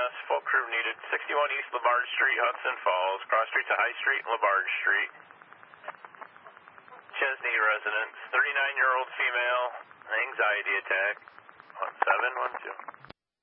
EMS, full crew needed. 61 East Labarge Street, Hudson Falls, cross street to High Street and Labarge Street. Chesney residence, 39-year-old female, anxiety attack, 1712.